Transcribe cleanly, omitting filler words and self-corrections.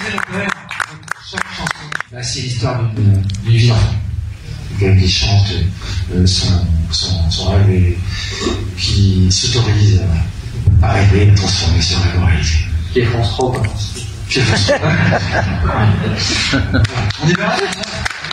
Chaque chanson, bah, c'est l'histoire d'une vie d'enfant. Qui chante son rêve et qui s'autorise à rêver, à transformer ce rêve en réalité. Qui est France 3, quoi. On y va.